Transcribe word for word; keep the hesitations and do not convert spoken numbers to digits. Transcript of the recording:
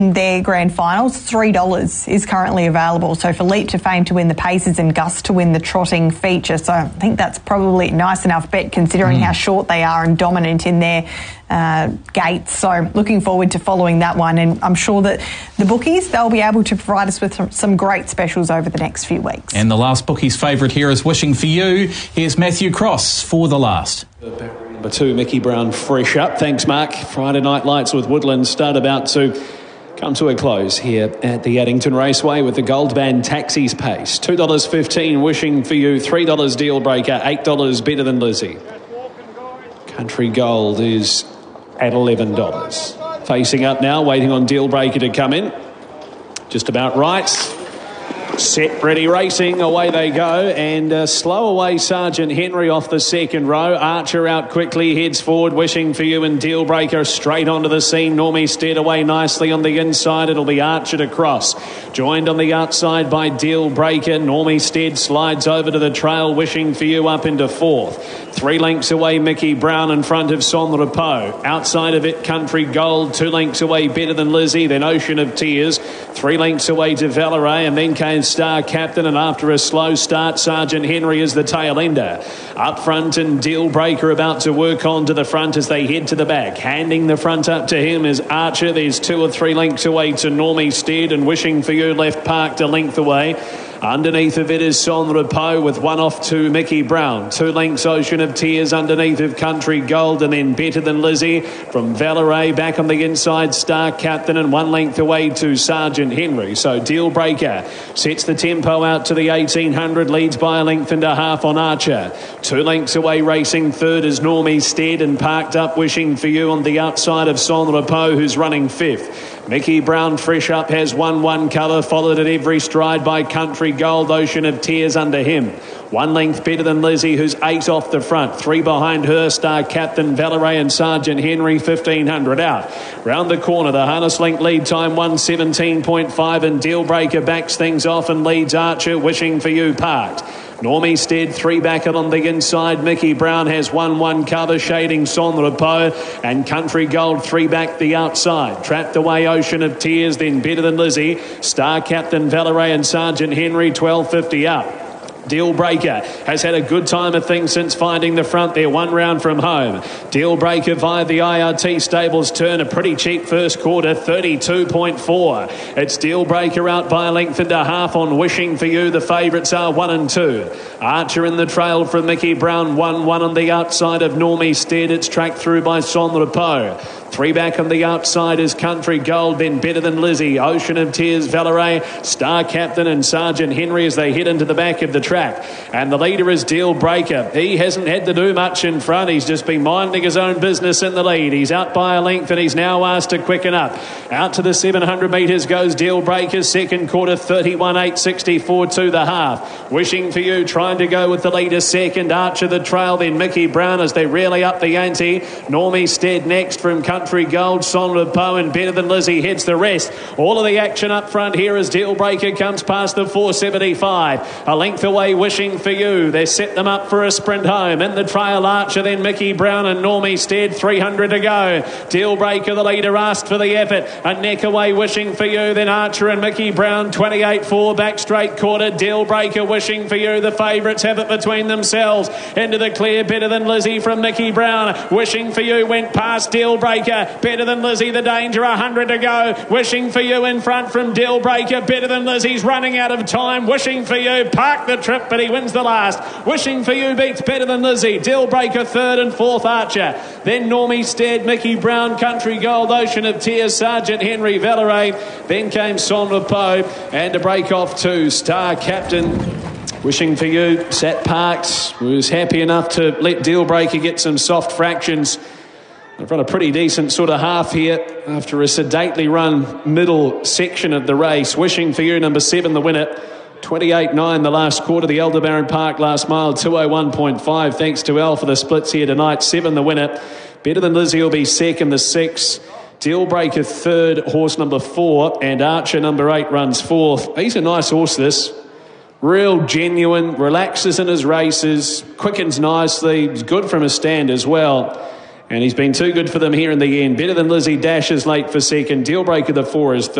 Their grand finals, three dollars is currently available. So for Leap to Fame to win the Paces and Gus to win the trotting feature. So I think that's probably a nice enough bet considering mm. how short they are and dominant in their uh, gates. So looking forward to following that one. And I'm sure that the bookies, they'll be able to provide us with some, some great specials over the next few weeks. And the last bookie's favourite here is Wishing for You. Here's Matthew Cross for the last. Number two, Mickey Brown, fresh up. Thanks, Mark. Friday Night Lights with Woodland start about to come to a close here at the Addington Raceway with the Gold Band Taxis pace. two dollars fifteen, Wishing for You. three dollars Deal Breaker. eight dollars Better Than Lizzie. Country Gold is at eleven dollars. Facing up now, waiting on Deal Breaker to come in. Just about right. Set, ready, racing, away they go, and uh, slow away Sergeant Henry off the second row. Archer out quickly, heads forward, Wishing for You and Deal Breaker straight onto the scene. Normie steered away nicely on the inside. It'll be Archer to cross. Joined on the outside by Deal Breaker. Normie Stead slides over to the trail, Wishing for You up into fourth. Three lengths away, Mickey Brown in front of Sans Repos. Outside of it, Country Gold. Two lengths away, Better Than Lizzie. Then Ocean of Tears. Three lengths away to Valeray, and then came Star Captain, and after a slow start, Sergeant Henry is the tail ender. Up front and Deal Breaker about to work on to the front as they head to the back. Handing the front up to him is Archer. There's two or three lengths away to Normie Stead, and Wishing for You left parked a length away. Underneath of it is Sans Repos with one off to Mickey Brown. Two lengths Ocean of Tears underneath of Country Gold, and then Better Than Lizzie from Valeray. Back on the inside, Star Captain, and one length away to Sergeant Henry. So Deal Breaker sets the tempo out to the eighteen hundred, leads by a length and a half on Archer. Two lengths away racing third is Normie Stead, and parked up Wishing for You on the outside of Sans Repos, who's running fifth. Mickey Brown fresh up has won one colour, followed at every stride by Country Gold. Ocean of Tears under him. One length Better Than Lizzie, who's eight off the front. Three behind her, Star Captain, Valeray and Sergeant Henry, fifteen hundred out. Round the corner, the harness link lead time one seventeen point five, and Deal Breaker backs things off and leads Archer. Wishing for You parked. Normie Stead, three back on the inside. Mickey Brown has one one cover, shading Sans Repos, and Country Gold three back the outside. Trapped away Ocean of Tears, then Better Than Lizzie. Star Captain, Valeray and Sergeant Henry, twelve fifty up. Deal Breaker has had a good time of things since finding the front there, one round from home. Deal Breaker via the I R T Stables turn, a pretty cheap first quarter, thirty-two point four. It's Deal Breaker out by a length and a half on Wishing for You. The favourites are one and two. Archer in the trail from Mickey Brown, one one on the outside of Normie Stead. It's tracked through by Sans Repos. Three back on the outside is Country Gold, then Better Than Lizzie. Ocean of Tears, Valeray, Star Captain and Sergeant Henry as they head into the back of the track. And the leader is Deal Breaker. He hasn't had to do much in front. He's just been minding his own business in the lead. He's out by a length and he's now asked to quicken up. Out to the seven hundred metres goes Deal Breaker. Second quarter, thirty-one eight sixty-four to the half. Wishing for You trying to go with the leader second. Archer the trail, then Mickey Brown as they really up the ante. Normie Stead next from Country Country Gold, Sans Repos and Better Than Lizzie heads the rest. All of the action up front here as Deal Breaker comes past the four seventy-five. A length away, Wishing for You. They set them up for a sprint home. In the trail, Archer, then Mickey Brown and Normie Stead, three hundred to go. Deal Breaker, the leader, asked for the effort. A neck away, Wishing for You. Then Archer and Mickey Brown, twenty-eight four, back straight quarter. Deal Breaker, Wishing for You. The favourites have it between themselves. Into the clear, Better Than Lizzie from Mickey Brown. Wishing for You went past Deal Breaker. Better Than Lizzie, the danger, one hundred to go. Wishing for You in front from Deal Breaker. Better Than Lizzie's running out of time. Wishing for You parked the trip, but he wins the last. Wishing for You beats Better Than Lizzie. Deal Breaker third and fourth, Archer. Then Normie Stead, Mickey Brown, Country Gold, Ocean of Tears, Sergeant Henry, Valeray. Then came Sans Repos, and to break off two, Star Captain. Wishing for You sat parked, was happy enough to let Deal Breaker get some soft fractions. They've run a pretty decent sort of half here after a sedately run middle section of the race. Wishing for You, number seven, the winner. twenty-eight nine the last quarter. The Aldebaran Park last mile, two oh one point five. Thanks to Al for the splits here tonight. seven, the winner. Better Than Lizzie will be second, the six. Deal Breaker third, horse number four. And Archer, number eight, runs fourth. He's a nice horse, this. Real genuine, relaxes in his races, quickens nicely. He's good from his stand as well. And he's been too good for them here in the end. Better Than Lizzie Dash is late for second. Dealbreaker the four is third.